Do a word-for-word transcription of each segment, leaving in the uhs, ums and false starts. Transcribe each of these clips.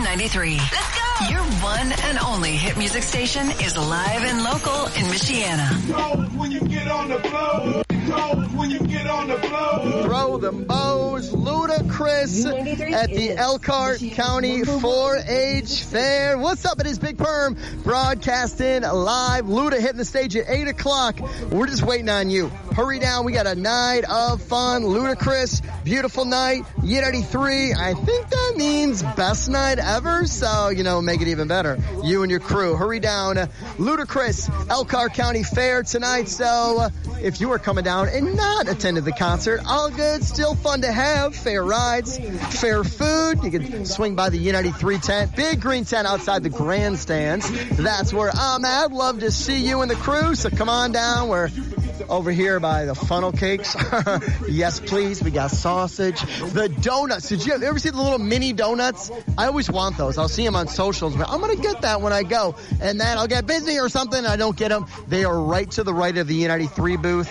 ninety-three. Let's go! Your one and only hit music station is live and local in Michiana. Cold when you get on the floor. Cold when you get on the floor. Throw them bows. Ludacris at the Elkhart County four H Fair. What's up? It is Big Perm broadcasting live. Luda hitting the stage at eight o'clock. We're just waiting on you. Hurry down. We got a night of fun. Ludacris, beautiful night. Year ninety-three. I think that means best night ever. So, you know, make it even better. You and your crew. Hurry down. Ludacris, Elkhart County Fair tonight. So if you are coming down and not attended the concert, all good. Still fun to have. Fair rides, fair food. You can swing by the U ninety-three tent. Big green tent outside the grandstands. That's where I'm at. Love to see you and the crew. So come on down. We're over here by the funnel cakes. Yes, please. We got sausage. The donuts. Did you ever see the little mini donuts? I always want those. I'll see them on socials, but I'm going to get that when I go. And then I'll get busy or something and I don't get them. They are right to the right of the U ninety-three booth.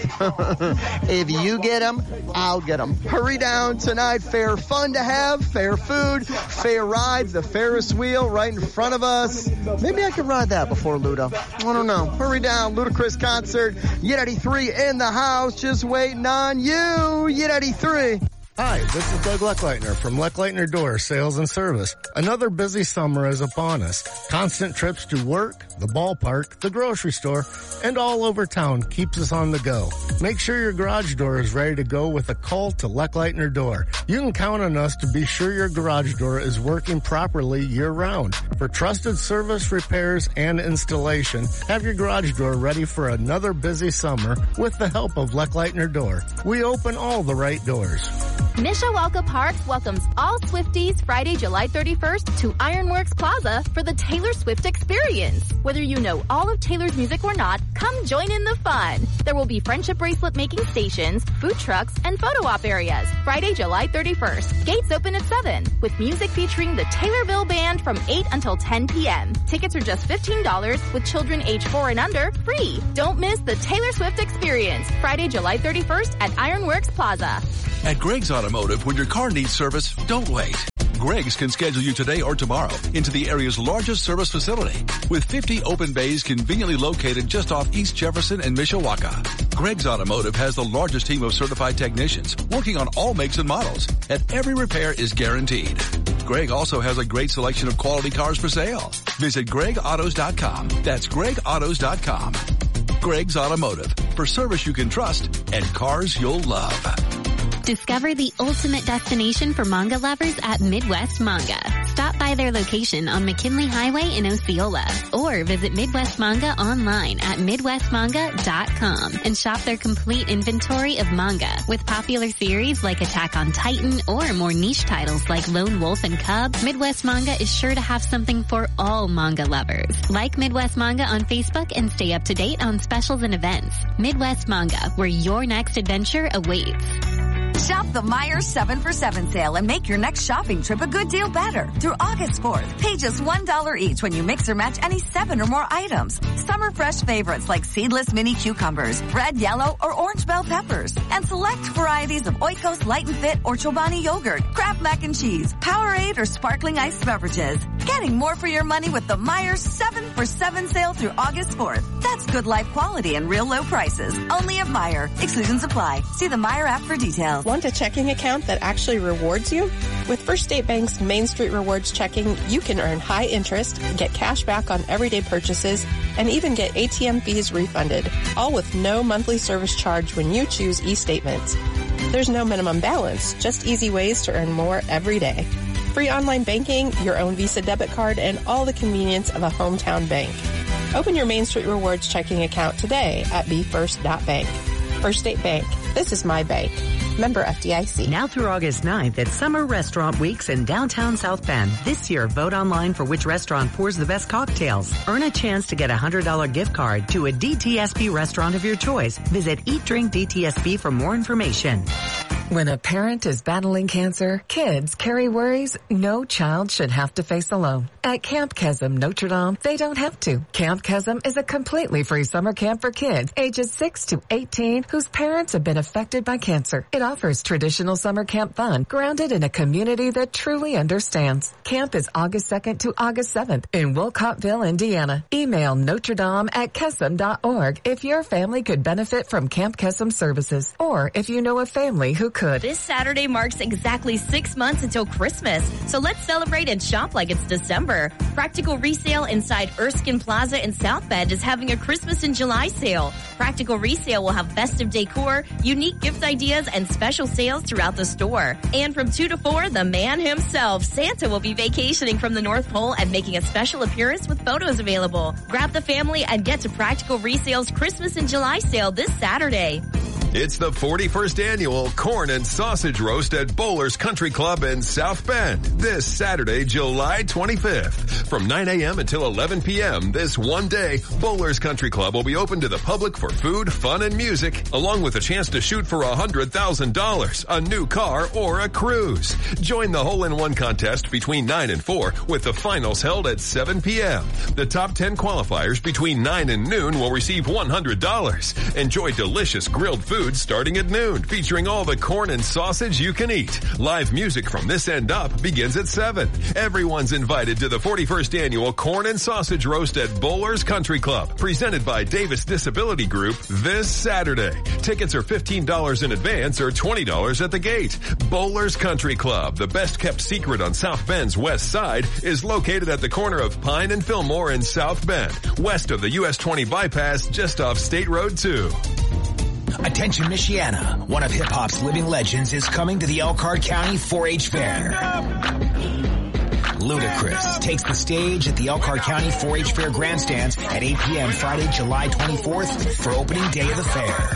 If you get them, I'll get them. Hurry down tonight. Fair fun to have. Fair food. Fair rides. The Ferris wheel right in front of us. Maybe I could ride that before Luda. I don't know. Hurry down. Ludacris concert. U ninety-three in the house, just waiting on you. U ninety-three. Hi, this is Doug Leckleitner from Leckleitner Door Sales and Service. Another busy summer is upon us. Constant trips to work, the ballpark, the grocery store, and all over town keeps us on the go. Make sure your garage door is ready to go with a call to Leckleitner Door. You can count on us to be sure your garage door is working properly year-round. For trusted service, repairs, and installation, have your garage door ready for another busy summer with the help of Leckleitner Door. We open all the right doors. Mishawaka Park welcomes all Swifties Friday, July thirty-first to Ironworks Plaza for the Taylor Swift experience. Whether you know all of Taylor's music or not, come join in the fun. There will be friendship bracelet making stations, food trucks, and photo op areas. Friday, July thirty-first. Gates open at seven with music featuring the Taylorville Band from eight until ten p.m. Tickets are just fifteen dollars with children age four and under free. Don't miss the Taylor Swift experience. Friday, July thirty-first at Ironworks Plaza. At Greg's Automotive, when your car needs service, don't wait. Greg's can schedule you today or tomorrow into the area's largest service facility with fifty open bays conveniently located just off East Jefferson and Mishawaka. Greg's Automotive has the largest team of certified technicians working on all makes and models, and every repair is guaranteed. Greg also has a great selection of quality cars for sale. Visit greg autos dot com. That's greg autos dot com. Greg's Automotive, for service you can trust and cars you'll love. Discover the ultimate destination for manga lovers at Midwest Manga. Stop by their location on McKinley Highway in Osceola or visit Midwest Manga online at midwest manga dot com and shop their complete inventory of manga with popular series like Attack on Titan or more niche titles like Lone Wolf and Cub. Midwest Manga is sure to have something for all manga lovers. Like Midwest Manga on Facebook and stay up to date on specials and events. Midwest Manga, where your next adventure awaits. Shop the Meijer seven for seven sale and make your next shopping trip a good deal better. Through August fourth, pay just one dollar each when you mix or match any seven or more items. Summer fresh favorites like seedless mini cucumbers, red, yellow, or orange bell peppers. And select varieties of Oikos Light and Fit or Chobani yogurt, Kraft mac and cheese, Powerade, or sparkling iced beverages. Getting more for your money with the Meijer seven for seven sale through August fourth. That's good life quality and real low prices. Only at Meijer. Exclusions apply. See the Meijer app for details. Want a checking account that actually rewards you? With First State Bank's Main Street Rewards checking, you can earn high interest, get cash back on everyday purchases, and even get A T M fees refunded, all with no monthly service charge when you choose e-statements. There's no minimum balance, just easy ways to earn more every day. Free online banking, your own Visa debit card, and all the convenience of a hometown bank. Open your Main Street Rewards checking account today at be first dot bank. First State Bank. This is my bank. Member F D I C. Now through August ninth at Summer Restaurant Weeks in downtown South Bend. This year, vote online for which restaurant pours the best cocktails. Earn a chance to get a one hundred dollars gift card to a D T S B restaurant of your choice. Visit Eat Drink D T S B for more information. When a parent is battling cancer, kids carry worries no child should have to face alone. At Camp Kesem Notre Dame, they don't have to. Camp Kesem is a completely free summer camp for kids ages six to eighteen whose parents have been affected by cancer. It offers traditional summer camp fun, grounded in a community that truly understands. Camp is August second to August seventh in Wolcottville, Indiana. Email Notre Dame at kesem dot org if your family could benefit from Camp Kesem services, or if you know a family who could. This Saturday marks exactly six months until Christmas, so let's celebrate and shop like it's December. Practical Resale inside Erskine Plaza in South Bend is having a Christmas in July sale. Practical Resale will have festive decor, unique gift ideas, and special sales throughout the store. And from two to four, the man himself, Santa, will be vacationing from the North Pole and making a special appearance with photos available. Grab the family and get to Practical Resale's Christmas in July sale this Saturday. It's the forty-first annual Corn and Sausage Roast at Bowlers Country Club in South Bend this Saturday, July twenty-fifth. From nine a.m. until eleven p.m. this one day, Bowlers Country Club will be open to the public for food, fun, and music, along with a chance to shoot for one hundred thousand dollars, a new car, or a cruise. Join the hole-in-one contest between nine and four with the finals held at seven p.m. The top ten qualifiers between nine and noon will receive one hundred dollars. Enjoy delicious grilled food starting at noon, featuring all the corn and sausage you can eat. Live music from this end up begins at seven. Everyone's invited to the forty-first annual Corn and Sausage Roast at Bowlers Country Club, presented by Davis Disability Group this Saturday. Tickets are fifteen dollars in advance or twenty dollars at the gate. Bowlers Country Club, the best kept secret on South Bend's west side, is located at the corner of Pine and Fillmore in South Bend, west of the U S twenty bypass just off State Road two. Attention Michiana, one of hip-hop's living legends is coming to the Elkhart County four H Fair. Ludacris takes the stage at the Elkhart County four H Fair grandstands at eight p.m. Friday, July twenty-fourth for opening day of the fair.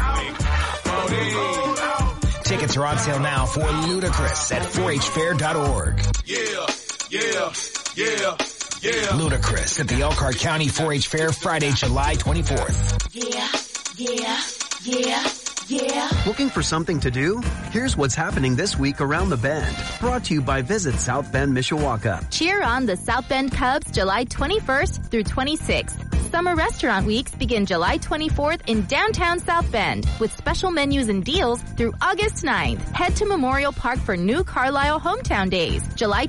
Tickets are on sale now for Ludacris at four h fair dot org. Yeah, yeah, yeah, yeah. Ludacris at the Elkhart County four H Fair Friday, July twenty-fourth. Yeah, yeah. Yeah, yeah. Looking for something to do? Here's what's happening this week around the Bend. Brought to you by Visit South Bend, Mishawaka. Cheer on the South Bend Cubs July twenty-first through twenty-sixth. Summer restaurant weeks begin July twenty-fourth in downtown South Bend with special menus and deals through August ninth. Head to Memorial Park for new Carlisle Hometown Days, July